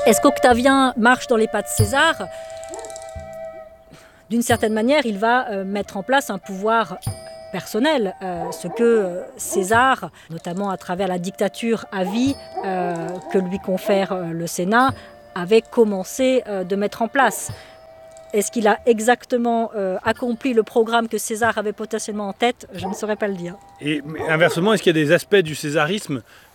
Est-ce qu'Octavien marche dans les pas de César ? D'une certaine manière, il va mettre en place un pouvoir personnel, ce que César, notamment à travers la dictature à vie que lui confère le Sénat, avait commencé de mettre en place. Est-ce qu'il a exactement accompli le programme que César avait potentiellement en tête ? Je ne saurais pas le dire. Et inversement, est-ce qu'il y a des aspects du césarisme